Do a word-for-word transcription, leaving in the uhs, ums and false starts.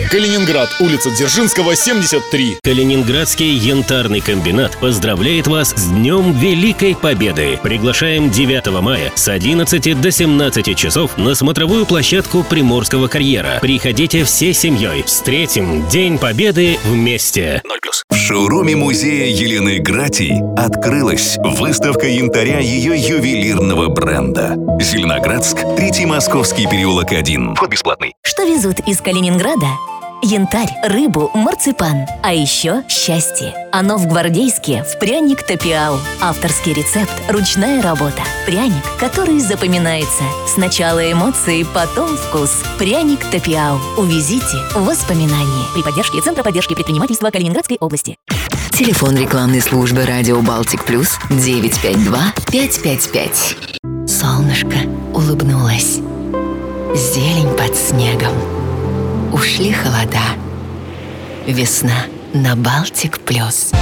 Калининград, улица Дзержинского, семьдесят три. Калининградский янтарный комбинат поздравляет вас с Днем Великой Победы. Приглашаем девятого мая с одиннадцати до семнадцати часов на смотровую площадку Приморского карьера. Приходите всей семьей. Встретим День Победы вместе. ноль плюс. В шоуруме музея Елены Гратий открылась выставка янтаря ее ювелирного бренда. Зеленоградск, Третий Московский переулок один. Вход бесплатный. Что везут из Калининграда? Янтарь, рыбу, марципан. А еще счастье. Оно в Гвардейске, в пряник Топиал. Авторский рецепт, ручная работа. Пряник, который запоминается. Сначала эмоции, потом вкус. Пряник Топиал. Увезите воспоминания. При поддержке Центра поддержки предпринимательства Калининградской области. Телефон рекламной службы «Радио Балтик Плюс» девять пять два пять пять пять. Солнышко улыбнулось. Зелень под снегом. Ушли холода. Весна на Балтик Плюс.